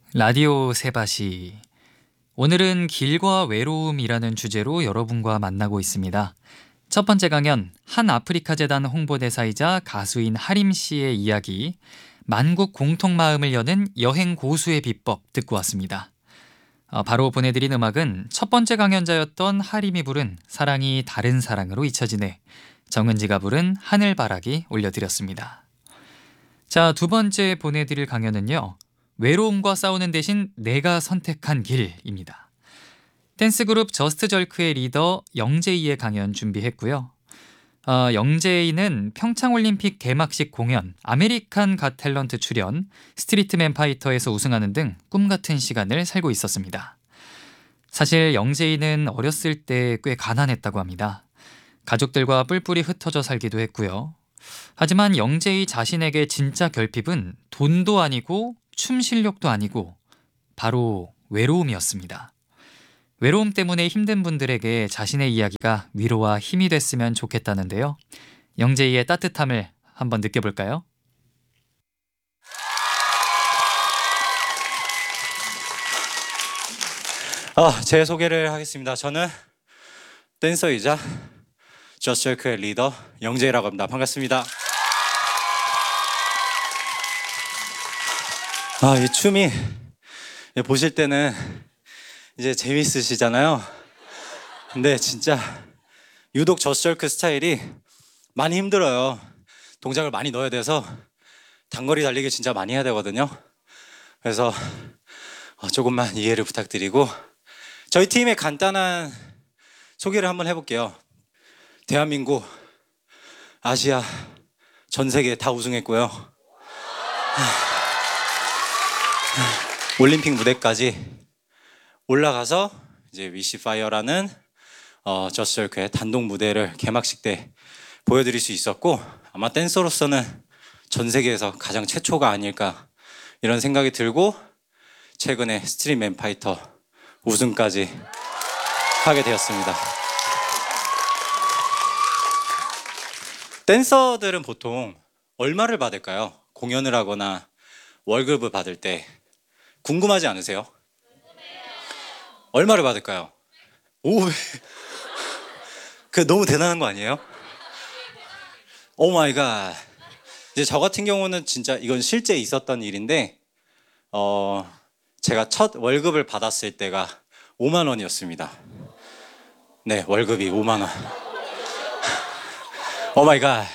라디오 세바시. 오늘은 길과 외로움이라는 주제로 여러분과 만나고 있습니다. 첫 번째 강연, 한 아프리카 재단 홍보대사이자 가수인 하림 씨의 이야기, 만국 공통 마음을 여는 여행 고수의 비법 듣고 왔습니다. 바로 보내드린 음악은 첫 번째 강연자였던 하림이 부른 사랑이 다른 사랑으로 잊혀지네, 정은지가 부른 하늘바라기 올려드렸습니다. 자, 두 번째 보내드릴 강연은요, 외로움과 싸우는 대신 내가 선택한 길입니다. 댄스 그룹 저스트절크의 리더 영재이의 강연 준비했고요. 영재이는 평창올림픽 개막식 공연, 아메리칸 갓 탤런트 출연, 스트리트맨 파이터에서 우승하는 등 꿈같은 시간을 살고 있었습니다. 사실 영재이는 어렸을 때 꽤 가난했다고 합니다. 가족들과 뿔뿔이 흩어져 살기도 했고요. 하지만 영재이 자신에게 진짜 결핍은 돈도 아니고 춤 실력도 아니고 바로 외로움이었습니다. 외로움 때문에 힘든 분들에게 자신의 이야기가 위로와 힘이 됐으면 좋겠다는데요. 영재이의 따뜻함을 한번 느껴볼까요? 제 소개를 하겠습니다. 저는 댄서이자 저스트절크의 리더 영재이라고 합니다. 반갑습니다. 이 춤이 보실 때는 이제 재밌으시잖아요. 근데 진짜 유독 저스트절크 스타일이 많이 힘들어요. 동작을 많이 넣어야 돼서 단거리 달리기 진짜 많이 해야 되거든요. 그래서 조금만 이해를 부탁드리고 저희 팀의 간단한 소개를 한번 해볼게요. 대한민국, 아시아, 전 세계 다 우승했고요. 올림픽 무대까지 올라가서 이제 위시 파이어라는 저스트절크의 단독 무대를 개막식 때 보여드릴 수 있었고, 아마 댄서로서는 전 세계에서 가장 최초가 아닐까 이런 생각이 들고, 최근에 스트리트맨 파이터 우승까지 하게 되었습니다. 댄서들은 보통 얼마를 받을까요? 공연을 하거나 월급을 받을 때 궁금하지 않으세요? 얼마를 받을까요? 너무 대단한 거 아니에요? 오 마이 갓. 이제 저 같은 경우는 진짜 이건 실제 있었던 일인데, 제가 첫 월급을 받았을 때가 5만 원이었습니다. 네, 월급이 5만 원. 오 마이 갓.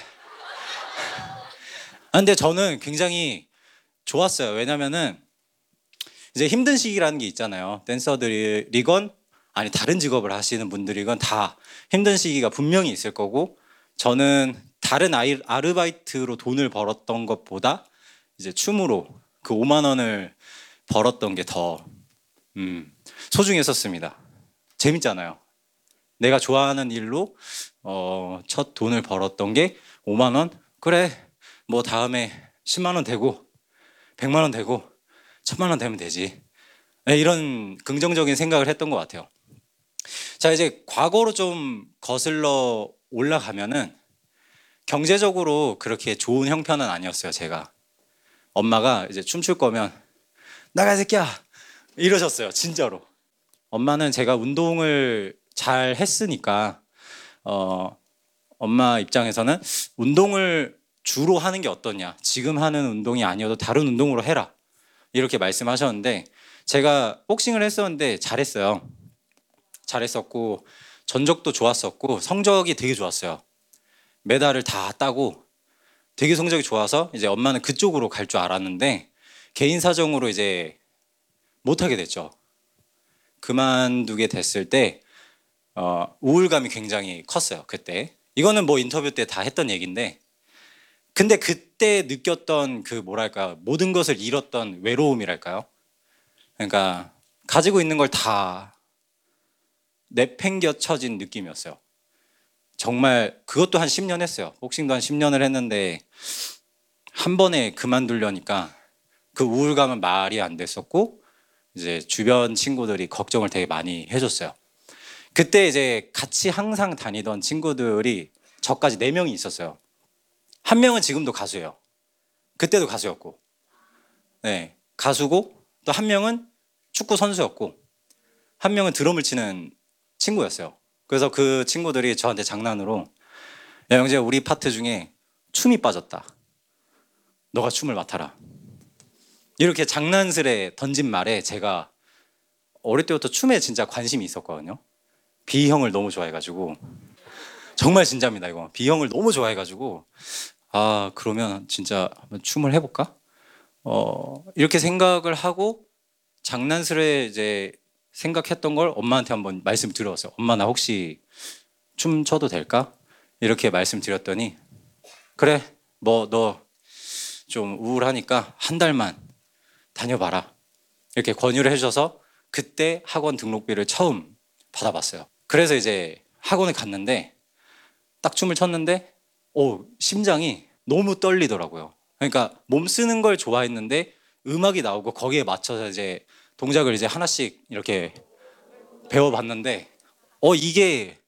근데 저는 굉장히 좋았어요. 왜냐면은 이제 힘든 시기라는 게 있잖아요. 댄서들이건 아니 다른 직업을 하시는 분들이건 다 힘든 시기가 분명히 있을 거고, 저는 다른 아르바이트로 돈을 벌었던 것보다 이제 춤으로 그 5만 원을 벌었던 게 더 소중했었습니다. 재밌잖아요. 내가 좋아하는 일로 첫 돈을 벌었던 게 5만 원? 그래, 뭐 다음에 10만 원 되고 100만 원 되고 1000만 원 되면 되지. 네, 이런 긍정적인 생각을 했던 것 같아요. 자, 이제 과거로 좀 거슬러 올라가면은 경제적으로 그렇게 좋은 형편은 아니었어요. 제가 엄마가 이제 춤출 거면 나가 이 새끼야 이러셨어요. 진짜로. 엄마는 제가 운동을 잘 했으니까 엄마 입장에서는 운동을 주로 하는 게 어떠냐, 지금 하는 운동이 아니어도 다른 운동으로 해라 이렇게 말씀하셨는데, 제가 복싱을 했었는데 잘했었고 전적도 좋았었고 성적이 되게 좋았어요. 메달을 다 따고 되게 성적이 좋아서 이제 엄마는 그쪽으로 갈 줄 알았는데, 개인 사정으로 이제 못하게 됐죠. 그만두게 됐을 때 우울감이 굉장히 컸어요. 그때 이거는 뭐 인터뷰 때 다 했던 얘기인데, 근데 그때 느꼈던 그 뭐랄까, 모든 것을 잃었던 외로움이랄까요? 그러니까 가지고 있는 걸 다 내팽겨쳐진 느낌이었어요. 정말 그것도 한 10년 했어요. 복싱도 한 10년을 했는데 한 번에 그만두려니까 그 우울감은 말이 안 됐었고, 이제 주변 친구들이 걱정을 되게 많이 해줬어요. 그때 이제 같이 항상 다니던 친구들이 저까지 4명이 있었어요. 한 명은 지금도 가수예요. 그때도 가수였고, 네, 가수고 또 한 명은 축구 선수였고 한 명은 드럼을 치는 친구였어요. 그래서 그 친구들이 저한테 장난으로 야 영재야 우리 파트 중에 춤이 빠졌다. 너가 춤을 맡아라. 이렇게 장난스레 던진 말에 제가 어릴 때부터 춤에 진짜 관심이 있었거든요. 비형을 너무 좋아해가지고 정말 진짜입니다 이거. 비형을 너무 좋아해가지고 아 그러면 진짜 한번 춤을 해볼까? 이렇게 생각을 하고 장난스레 이제 생각했던 걸 엄마한테 한번 말씀드렸어요. 엄마 나 혹시 춤 춰도 될까? 이렇게 말씀드렸더니 그래 뭐 너 좀 우울하니까 한 달만 다녀봐라 이렇게 권유를 해주셔서 그때 학원 등록비를 처음 받아봤어요. 그래서 이제 학원에 갔는데 딱 춤을 췄는데 심장이 너무 떨리더라고요. 그러니까 몸 쓰는 걸 좋아했는데 음악이 나오고 거기에 맞춰서 이제 동작을 이제 하나씩 이렇게 배워봤는데 이게